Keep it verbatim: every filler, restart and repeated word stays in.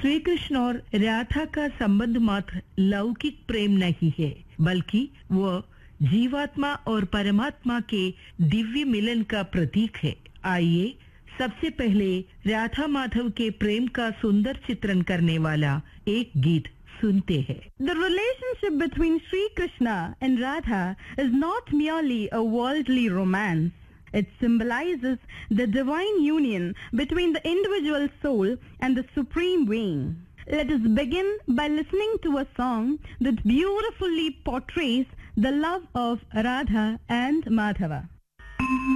श्री कृष्ण और राधा का संबंध मात्र लौकिक प्रेम नहीं है, बल्कि वह जीवात्मा और परमात्मा के दिव्य मिलन का प्रतीक है। आइए सबसे पहले राधा माधव के प्रेम का सुंदर चित्रण करने वाला एक गीत सुनते हैं। The relationship between Sri Krishna and Radha is not merely a worldly romance. It symbolizes the divine union between the individual soul and the supreme being. Let us begin by listening to a song that beautifully portrays the love of Radha and Madhava.